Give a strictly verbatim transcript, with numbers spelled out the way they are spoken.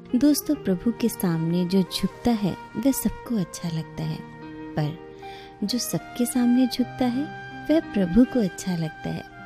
दोस्तों, प्रभु के सामने जो झुकता है वह सबको अच्छा लगता है, पर जो सबके सामने झुकता है वह प्रभु को अच्छा लगता है।